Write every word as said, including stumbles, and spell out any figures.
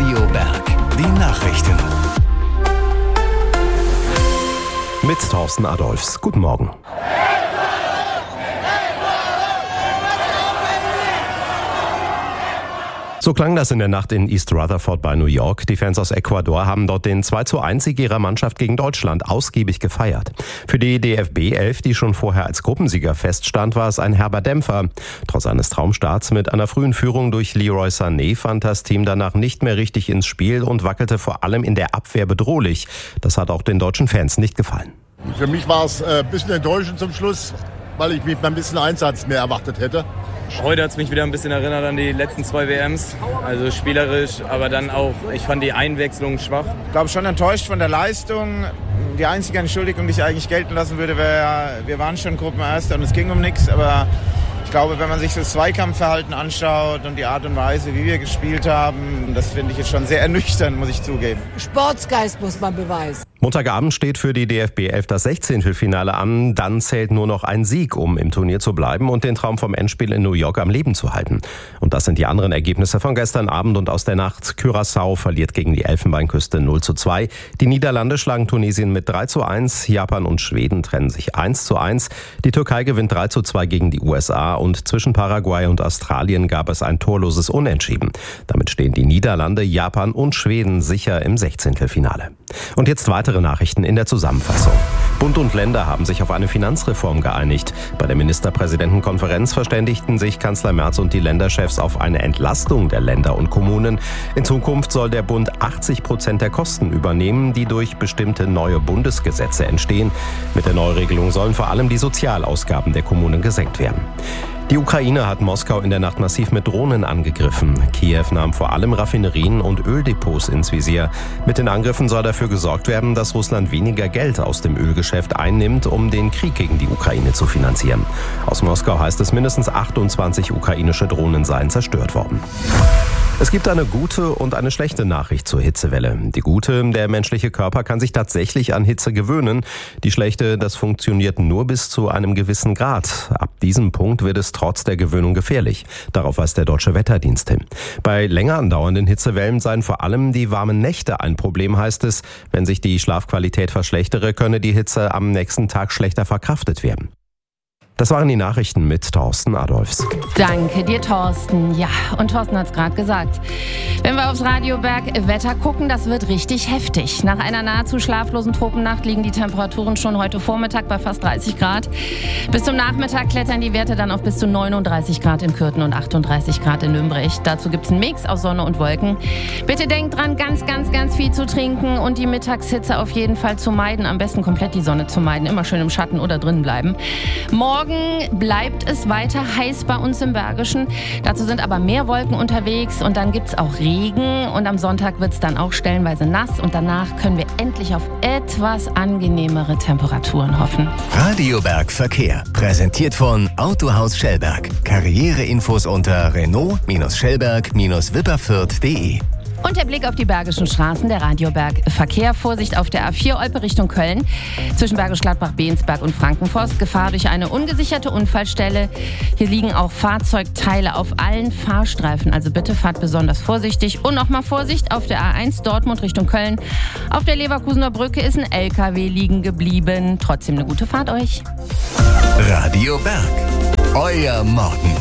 Radio Berg, die Nachrichten. Mit Thorsten Adolphs. Guten Morgen. So klang das in der Nacht in East Rutherford bei New York. Die Fans aus Ecuador haben dort den zwei zu eins Sieg ihrer Mannschaft gegen Deutschland ausgiebig gefeiert. Für die D F B elf, die schon vorher als Gruppensieger feststand, war es ein herber Dämpfer. Trotz eines Traumstarts mit einer frühen Führung durch Leroy Sané fand das Team danach nicht mehr richtig ins Spiel und wackelte vor allem in der Abwehr bedrohlich. Das hat auch den deutschen Fans nicht gefallen. Für mich war es ein bisschen enttäuschend zum Schluss, weil ich mich ein bisschen Einsatz mehr erwartet hätte. Heute hat es mich wieder ein bisschen erinnert an die letzten zwei W Ms, also spielerisch, aber dann auch, ich fand die Einwechslung schwach. Ich glaube schon enttäuscht von der Leistung. Die einzige Entschuldigung, die ich eigentlich gelten lassen würde, wäre, wir waren schon Gruppenerster und es ging um nichts, aber ich glaube, wenn man sich das Zweikampfverhalten anschaut und die Art und Weise, wie wir gespielt haben, das finde ich jetzt schon sehr ernüchternd, muss ich zugeben. Sportsgeist muss man beweisen. Montagabend steht für die D F B elf das Sechzehntelfinale an. Dann zählt nur noch ein Sieg, um im Turnier zu bleiben und den Traum vom Endspiel in New York am Leben zu halten. Und das sind die anderen Ergebnisse von gestern Abend und aus der Nacht. Curaçao verliert gegen die Elfenbeinküste null zu zwei. Die Niederlande schlagen Tunesien mit drei zu eins. Japan und Schweden trennen sich eins zu eins. Die Türkei gewinnt drei zu zwei gegen die U S A. Und zwischen Paraguay und Australien gab es ein torloses Unentschieden. Damit stehen die Niederlande, Japan und Schweden sicher im Sechzehntelfinale. Und jetzt weitere Nachrichten in der Zusammenfassung. Bund und Länder haben sich auf eine Finanzreform geeinigt. Bei der Ministerpräsidentenkonferenz verständigten sich Kanzler Merz und die Länderchefs auf eine Entlastung der Länder und Kommunen. In Zukunft soll der Bund achtzig Prozent der Kosten übernehmen, die durch bestimmte neue Bundesgesetze entstehen. Mit der Neuregelung sollen vor allem die Sozialausgaben der Kommunen gesenkt werden. Die Ukraine hat Moskau in der Nacht massiv mit Drohnen angegriffen. Kiew nahm vor allem Raffinerien und Öldepots ins Visier. Mit den Angriffen soll dafür gesorgt werden, dass Russland weniger Geld aus dem Ölgeschäft einnimmt, um den Krieg gegen die Ukraine zu finanzieren. Aus Moskau heißt es, mindestens achtundzwanzig ukrainische Drohnen seien zerstört worden. Es gibt eine gute und eine schlechte Nachricht zur Hitzewelle. Die gute, der menschliche Körper kann sich tatsächlich an Hitze gewöhnen. Die schlechte, das funktioniert nur bis zu einem gewissen Grad. Ab diesem Punkt wird es trotz der Gewöhnung gefährlich. Darauf weist der Deutsche Wetterdienst hin. Bei länger andauernden Hitzewellen seien vor allem die warmen Nächte ein Problem, heißt es. Wenn sich die Schlafqualität verschlechtere, könne die Hitze am nächsten Tag schlechter verkraftet werden. Das waren die Nachrichten mit Thorsten Adolphs. Danke dir, Thorsten. Ja, und Thorsten hat es gerade gesagt. Wenn wir aufs Radio Berg Wetter gucken, das wird richtig heftig. Nach einer nahezu schlaflosen Tropennacht liegen die Temperaturen schon heute Vormittag bei fast dreißig Grad. Bis zum Nachmittag klettern die Werte dann auf bis zu neununddreißig Grad in Kürten und achtunddreißig Grad in Nürnberg. Dazu gibt es einen Mix aus Sonne und Wolken. Bitte denkt dran, ganz, ganz, ganz viel zu trinken und die Mittagshitze auf jeden Fall zu meiden. Am besten komplett die Sonne zu meiden. Immer schön im Schatten oder drin bleiben. Morgen Morgen bleibt es weiter heiß bei uns im Bergischen. Dazu sind aber mehr Wolken unterwegs und dann gibt es auch Regen. Und am Sonntag wird es dann auch stellenweise nass. Und danach können wir endlich auf etwas angenehmere Temperaturen hoffen. Radio Berg Verkehr. Präsentiert von Autohaus Schellberg. Karriereinfos unter Renault-Schellberg-Wipperfürth punkt de. Und der Blick auf die bergischen Straßen, der Radio Berg Verkehr. Vorsicht auf der A vier Olpe Richtung Köln. Zwischen Bergisch Gladbach, Bensberg und Frankenforst. Gefahr durch eine ungesicherte Unfallstelle. Hier liegen auch Fahrzeugteile auf allen Fahrstreifen. Also bitte fahrt besonders vorsichtig. Und nochmal Vorsicht auf der A eins Dortmund Richtung Köln. Auf der Leverkusener Brücke ist ein L K W liegen geblieben. Trotzdem eine gute Fahrt euch. Radio Berg. Euer Morgen.